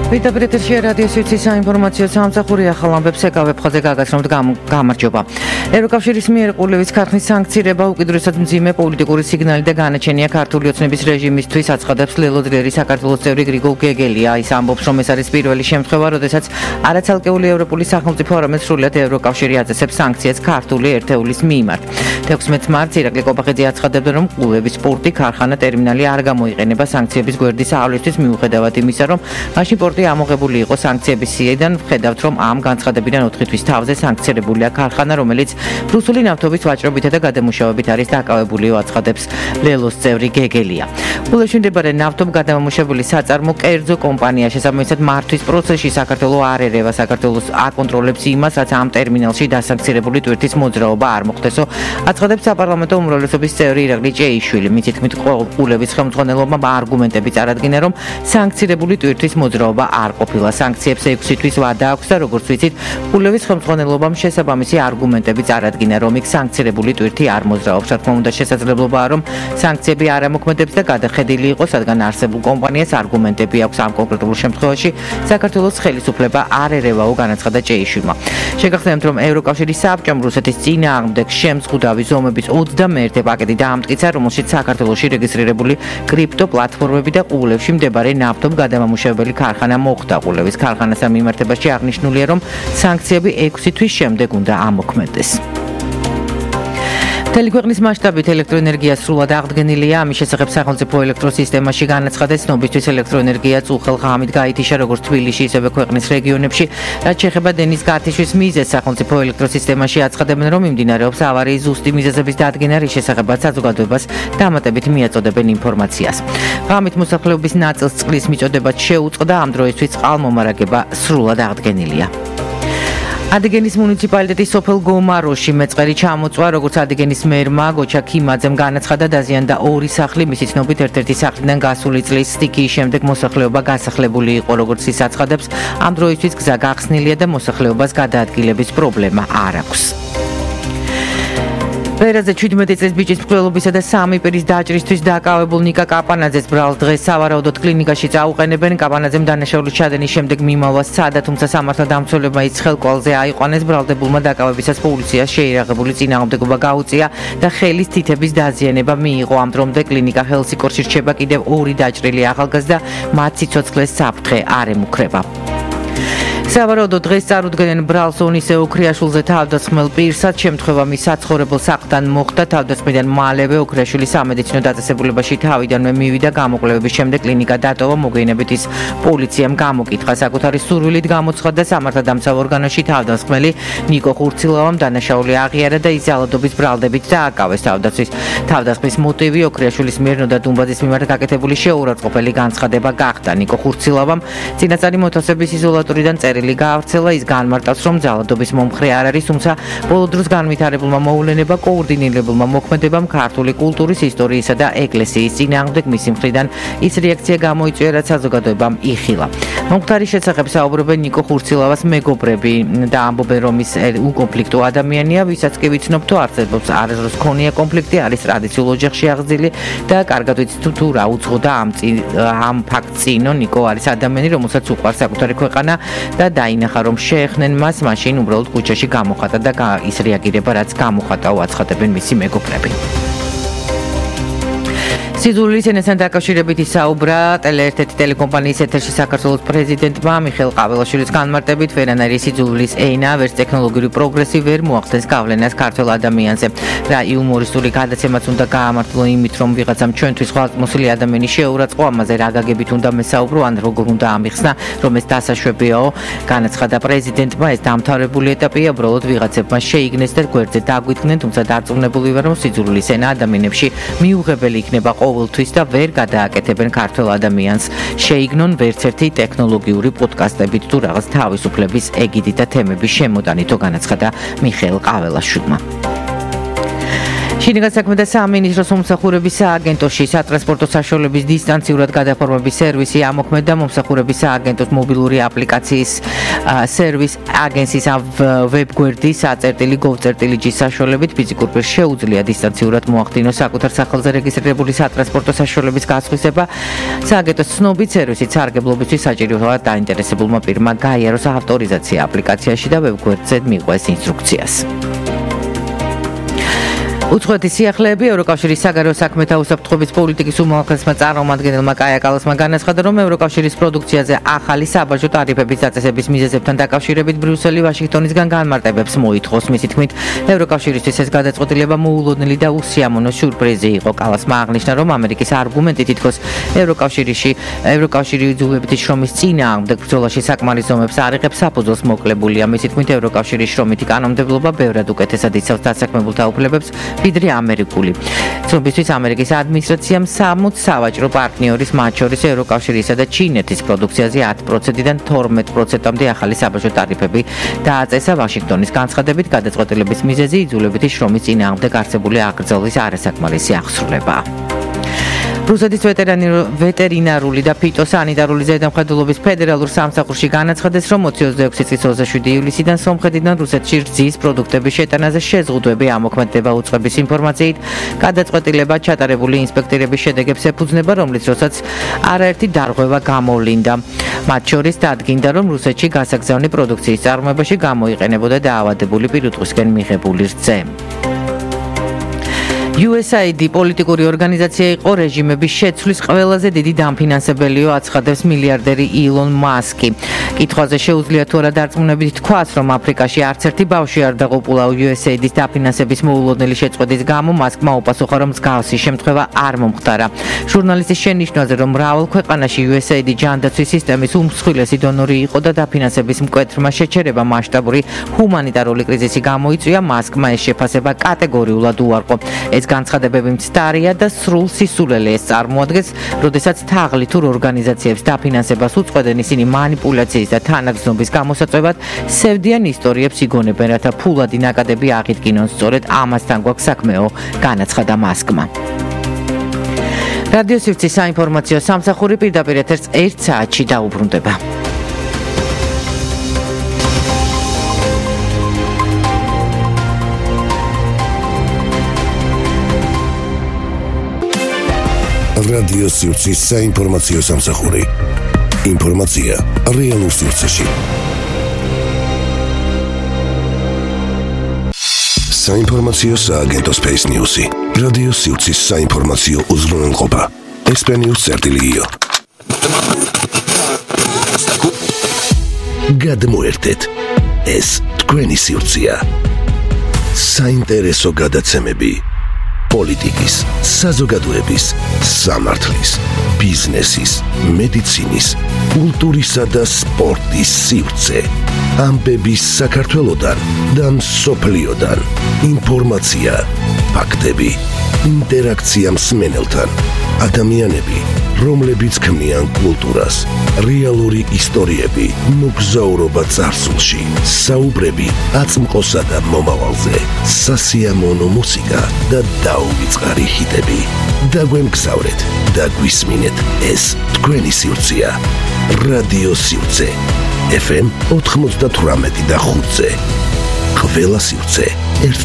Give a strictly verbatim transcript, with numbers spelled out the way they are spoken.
ვიტაბრიტში რადიო სვიცის საინფორმაციო სამსახური ახალ ამბებს ეკავებ ხოზე გაგაცნობთ გამარჯობა. ევროკავშირის მიერ ყურლევის ქარხნის სანქცირება უკიდურესად მძიმე პოლიტიკური სიგნალი და განაჩენია ქართული ოცნების რეჟიმისთვის, აცხადებს ლელოძლიერი საქართველოს წევრი გრიგოლ გეგელია. ის ამბობს, რომ ეს არის პირველი შემთხვევა, როდესაც არაცალკეული ევროპული სახელმწიფო რამე სრულად ევროკავშირი აწესებს სანქციას ქართული ერთეულის მიმართ. თექვსმეტ მარტს ირაკლი კობახიძე აცხადებდა, რომ ყურლევის პორტი, ქარხანა, ტერმინალი არ გამოიყენება სანქციების გვერდისავლისთვის, მიუხედავად იმისა, რომ მაშინ პორტი ამოღებული იყო სანქციების სიიდან. ვხედავთ, რომ ამ განცხადებიდან ოთხი თვის თავზე სანქცირებულია ქარხანა, რომელიც რუსული ნავთობის ვაჭრობითა და გადამუშავებით არის დაკავებული, აცხადებს ლელოს წევრი გეგელია. ყურლევში მდებარე ნავთობგადამამუშავებელი საწარმო კერძო კომპანია შესაბამისად მართვის პროცესში საქართველოს არ ერევა, საქართველოს აკონტროლებს იმას, რაც ამ ტერმინალში დასანქცირებული ტვირთის მოძრაობა არ მოხდესო, აცხადებს საპარლამენტო უმრავლესობის წევრი ირაკლი ჭეიშვილი. მის თქმით, ყურლევის ხელმძღვანელობამ არგუმენტები წარადგინა, რომ სანქცირებული ტვირთის მოძრაობა არ ყოფილა. სანქციებს ექვსი თვის ვადა აქვს და როგორც ვიცით, ყურლევის ხელმძღვანელობამ შესაბამისი არგუმენტები წარადგინა, რომ იქ სანქცირებული ტვირთი არ მოძრაობს. რა თქმა უნდა, შესაძლებლობაა, რომ სანქციები არ ამოქმედებს და გადახედილი იყოს, რადგან არსებულ კომპანიას არგუმენტები აქვს ამ კონკრეტულ შემთხვევაში. საქართველოს ხელისუფლება არ ერევაო, განაცხადა ჭეიშვილმა. შეგახსენებთ, რომ ევროკავშირის საბჭომ რუსეთის წინააღმდეგ შემზღუდავი ზომების ოცდამეერთე პაკეტი დაამტკიცა, რომელშიც საქართველოში რეგისტრირებული კრიპტო პლატფორმები და ყურლევში მდებარე ნავთობგადამამუშავებელი ქარხანა მოხდა. ყურლევის ქარხანასთან მიმართებაში აღნიშნულია, რომ სანქციები ექვსი თვის შემდეგ უნდა ამოქმედდეს. მთელი ქვეყნის მასშტაბით ელექტროენერგია სრულად აღდგენილია. ამის შესახებ სახელმწიფო ელექტროსისტემაში განაცხადეს, ცნობისთვის ელექტროენერგია წუხელ ღამით გაითიშა როგორც თბილისში, ისევე ქვეყნის რეგიონებში. რაც შეეხება დენის გათიშვის მიზეზს, სახელმწიფო ელექტროსისტემაში აცხადებენ, რომ მიმდინარეობს ავარიის ზუსტი მიზეზების დადგენა, რის შესახებაც საზოგადოებას დამატებით მიაწოდებენ ინფორმაციას. ღამით მოსახლეობის ნაწილს წყლის მიწოდებაც შეუწყდა, ამ დროისთვის წყალმომარაგება სრულად აღდგენილია. ადიგენის მუნიციპალიტეტის სოფელ გომაროში მეწყერი ჩამოწვა, როგორც ადიგენის მერმა გოჩა ქიმაძემ განაცხადა, დაზიანდა ორი სახლი, მისი ცნობით ერთ-ერთი სახლიდან გასული წლის სტიქიის შემდეგ მოსახლეობა გასახლებული იყო, როგორც ის აცხადებს, ამ დროისთვის გზა გახსნილია და მოსახლეობას გადაადგილების პრობლემა არ აქვს. ვერაზე შვიდმეტი წლის ბიჭის მკვლელობისა და სამი პირის დაჭრისთვის დაკავებულ ნიკა კაპანაძეს ბრალს დღეს სავარაუდოდ კლინიკაში წაუყენებენ. კაპანაძემ დანაშაულის ჩადენის შემდეგ მიმავა სცადა, თუმცა სამართალდამცველებმა ის ხელკვალზე აიყვანეს. ბრალდებულმა დაკავებისას პოლიციას შეირაღებული წინააღმდეგობა გაუწია და ხელის თითების დაზიანება მიიღო. ამ დრომდე კლინიკა ჰელსინკოში რჩება კიდევ ორი დაჭრილი ახალგაზრდა, მათ სიცოცხლეს საფრთხე არ ემუქრება. სავარაუდოდ დღეს წარუდგენენ ბრალს ონისე ოქრიაშვილზე თავდასხმელ პირსაც. შემთხვევა მის საცხოვრებელ სახლთან მოხდა. თავდასხმიდან მალევე ოქრიაშვილი სამედიცინო დაწესებულებაში თავიდანვე მივიდა. გამოკვლევების შემდეგ კლინიკა დატოვა. მოგვიანებით ის პოლიციამ გამოკითხა. საკუთარი სურვილით გამოცხადდა სამართალდამცავ ორგანოში თავდასხმელი ნიკო ხურცილოვამ დანაშაული აღიარა და ის ძალადობის ბრალდებით დააკავეს. თავდასხმის თავდასხმის მოტივი ოქრიაშვილის მიერ ნოდა დუმბაძის მიმართ გაკეთებული შეურაცხყოფელი განცხადება გახდა. ნიკო ხურცილოვამ წინასწარი მოთხოვების იზოლატორიდან წერილი გაავრცელა. ის განმარტავს, რომ ძალადობის მომხრე არ არის, თუმცა ბოლო დროს განვითარებულმა მოვლენება კოორდინირებულმა მოქმედებამ ქართული კულტურის, ისტორიისა და ეკლესიის წინააღმდეგ მისი მხრიდან ის რეაქცია გამოიწვია, რაც საზოგადოებამ იხილა. მომხდარის შესახებ საუბრობენ ნიკო ხურცილოვას მეგობრები და ამბობენ, რომ ის უკონფლიქტო ადამიანია, ვისაც კი ვიცნობ თუ არსებობს არასდროს ქონია კონფლიქტი, არის ტრადიციულ ოჯახში აღზრდილი და კარგად ვიცით თუ რა უძღოდა ამ ამ ფაქტს წინო. ნიკო არის ადამიანი, რომელსაც უყვარს საკუთარი ქვეყანა და დაინახა, რომ შეეხნენ მას, მაშინ უბრალოდ ქუჩაში გამოხატა და ის რეაგირება, რაც გამოხატაო, აცხადებენ მისი მეგობრები. სიძულვილის ენასთან დაკავშირებით ისაუბრა ტელეერთეთი ტელეკომპანიის ეთერში საქართველოს პრეზიდენტმა მიხეილ ყაველაშვილის განმარტებით, ვერანაირი სიძულვილის ენა, ვერც ტექნოლოგიური პროგრესი ვერ მოახდენს გავლენას ქართველ ადამიანზე. რა იუმორისტული გადაცემაც უნდა გაამართლო იმით, რომ ვიღაცამ ჩვენთვის ხვალწმოსილი ადამიანი შეურაცხყო, ამაზე რა გაგებით უნდა მესაუბრო, ან როგორ უნდა ამიხსნა, რომ ეს დასაშვებიაო, განაცხადა პრეზიდენტმა, ეს დამთავრებული ეტაპია, უბრალოდ ვიღაცებმა შეიგნეს და გვერდზე დაგვითქმნენ, თუმცა დარწმუნებული ვარ, რომ სიძულვილის ენა ადამიანებში მიუღებელი იქნება ყოველთვის და ვერ გადააკეთებენ ქართველ ადამიანს. შეიგნონ ვერც ერთი ტექნოლოგიური პოდკასტებით თუ რაღაც თავისუფლების ეგიდით და თემების შემოტანითო, განაცხადა მიხეილ ყაველაშვილმა. შინაგან საქმეთა სამინისტროს მომსახურების სააგენტოში სატრანსპორტო საშუალების დისტანციურად გადაფორმების სერვისი ამოქმედა მომსახურების სააგენტოს მობილური აპლიკაციის სერვის აგენსის ვებგვერდის საწერტილი gov.gr-ის საშუალებით ფიზიკურ პირს შეუძლია დისტანციურად მოახდინოს საკუთარ სახელზე რეგისტრირებული სატრანსპორტო საშუალების გასხვისება. სააგენტოს ცნობით სერვისით სარგებლობისთვის საჭიროა დაინტერესებულმა პირმა გაიაროს ავტორიზაცია აპლიკაციაში და ვებგვერდზე მიიღოს ინსტრუქციას. უცხოეთის სიახლეები ევროკავშირის საგარეო საქმეთა უსაფრთხოების პოლიტიკის უმაღლესმა წარმომადგენელმა კაია კალასმა განაცხადა, რომ ევროკავშირის პროდუქციაზე ახალი საბაჟო ტარიფების დაწესების მიზეზებთან დაკავშირებით ბრიუსელი ვაშინგტონისგან განმარტებებს მოითხოვს. მისი თქმით, ევროკავშირისთვის ეს გადაწყვეტილება მოულოდნელი და უსიამოვნო სიურპრიზი იყო. კალასმა აღნიშნა, რომ ამერიკის არგუმენტი თითქოს ევროკავშირში ევროკავშირი იძულებითი შრომის წინააღმდეგ ბრძოლაში საკმარის ზომებს არ იღებს, საფუძველს მოკლებულია. მისი თქმით, ევროკავშირის შრომითი კანონმდებლობა ბევრად უკეთესად იცავს დასაქმებულთა უფლებებს ვიდრე ამერიკული. ცნობისთვის ამერიკის ადმინისტრაციამ სამოც სავაჭრო პარტნიორის, მათ შორის ევროკავშირისა და ჩინეთის პროდუქციაზე ათი პროცენტიდან თორმეტ პროცენტამდე ახალი საბაჟო ტარიფები დააწესა. ვაშინგტონის განცხადებით, გადაწყვეტილების მიზეზი იძულებითი შრომის წინააღმდეგ არსებული აკრძალვის არასაკმარისი აღსრულებაა. რუსეთის ვეტერინარული და ფიტოსანიტარული ზედამხედველობის ფედერალურ სამსახურში განაცხადეს, რომ ოცდაექვსი წლის ოცდაშვიდი ივლისიდან სომხეთიდან რუსეთში რძის პროდუქტების შეტანაზე შეზღუდვები ამოქმედება. უწყების ინფორმაციით, გადაწყვეტილება ჩატარებული ინსპექტირების შედეგებს ეფუძნება, რომლის დროსაც არაერთი დარღვევა გამოვლინდა. მათ შორის დადგინდა, რომ რუსეთში გასაგზავნი პროდუქციის წარმოებაში გამოიყენებოდა დაავადებული პირუტყვისკენ მიღებული რძე. U S A I D პოლიტიკური ორგანიზაცია იყო რეჟიმების შეცვლის ყველაზე დიდი დამფინანსებელიო, აცხადებს მილიარდერი ილონ მასკი. კითხვაზე შეუძლია თუ არა დარწმუნებით თქვას, რომ აფრიკაში არც ერთი ბავშვი არ დაღუპულა U S A I D-ის დაფინანსების მოულოდნელი შეწყვეტის გამო, მასკმა უპასუხა, რომ მსგავსი შემთხვევა არ მომხდარა. ჟურნალისტის შენიშვნაზე, რომ მრავალ ქვეყანაში U S A I D ჯანდაცვის სისტემის უმსხვილესი დონორი იყო და დაფინანსების მკვეთრმა შეჩერება მასშტაბური ჰუმანიტარული კრიზისი გამოიწვია, მასკმა ეს შეფასება კატეგორიულად უარყო. ეს განცხადებები მცდარია და სრულ სისულელეს წარმოადგენს, როდესაც თაღლითურ ორგანიზაციებს დაფინანსებას უწყვეტენ, ისინი манипуляციის და თანაგზნობის გამოსაწვევად სევდიან ისტორიებს იგონებენ, რათა ფულადი ნაკადები აღიდგინონ. სწორედ ამასთან გვაქვს საქმეო, განაცხადა მასკმა. რადიო სივრცის საინფორმაციო სამსახური პირდაპირ ეთერს ერთ საათში დაუბრუნდება. რადიო სივრცის საინფორმაციო სამსახური. ინფორმაცია რეალურ სივრცეში. საინფორმაციო სააგენტო Space News-ი. რადიო სივრცის საინფორმაციო უზრუნველყოფა. ესპანიურ წერტილიო. გადმოერთეთ. ეს თქვენი სივრცეა. საინტერესო გადაცემები. პოლიტიკის, საზოგადოების, სამართლის, ბიზნესის, მედიცინის, კულტურისა და სპორტის სივრცე. ამბების საქართველოდან და მსოფლიოდან. ინფორმაცია, ფაქტები, ინტერაქცია მსმენელთან. ადამიანები, რომლებიც ქმნიან კულტურას, რეალური ისტორიები, მოგზაურობა წარსულში, საუბრები აწმყოსა და მომავალზე, სასიამოვნო მუსიკა და დაუვიწყარი ჰიტები. დაგვემგზავრეთ და გვისმინეთ, ეს თქვენი სივრცეა. რადიო სივრცე F M ოთხმოცდათვრამეტი და ხუთზე. ყველა სივრცე ერთ